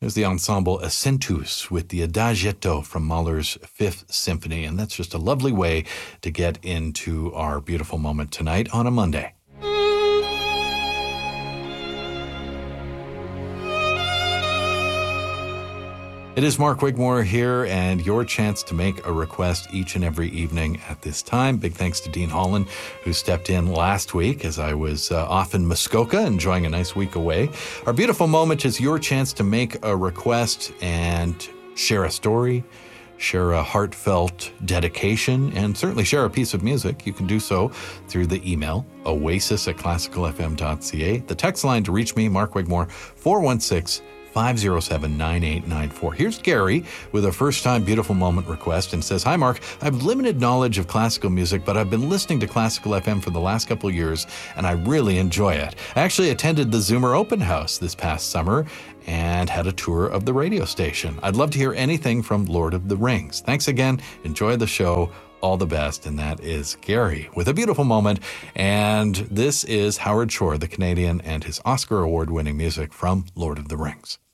There's the ensemble Accentus with the Adagietto from Mahler's Fifth Symphony. And that's just a lovely way to get into our beautiful moment tonight on a Monday. It is Mark Wigmore here, and your chance to make a request each and every evening at this time. Big thanks to Dean Holland, who stepped in last week as I was off in Muskoka, enjoying a nice week away. Our beautiful moment is your chance to make a request and share a story, share a heartfelt dedication, and certainly share a piece of music. You can do so through the email, oasis@classicalfm.ca. The text line to reach me, Mark Wigmore, 416-507-9894. Here's Gary with a first-time beautiful moment request and says, "Hi, Mark. I have limited knowledge of classical music, but I've been listening to Classical FM for the last couple of years, and I really enjoy it. I actually attended the Zoomer Open House this past summer and had a tour of the radio station. I'd love to hear anything from Lord of the Rings. Thanks again. Enjoy the show. All the best." And that is Gary with a beautiful moment. And this is Howard Shore, the Canadian, and his Oscar award-winning music from Lord of the Rings.